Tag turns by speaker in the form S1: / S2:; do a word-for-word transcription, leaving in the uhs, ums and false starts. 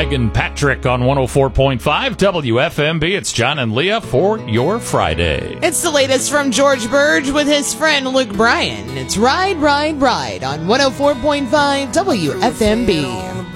S1: Megan Patrick on one oh four point five W F M B. It's John and Leah for your Friday.
S2: It's the latest from George Burge with his friend Luke Bryan. It's Ride, Ride, Ride on one oh four point five W F M B.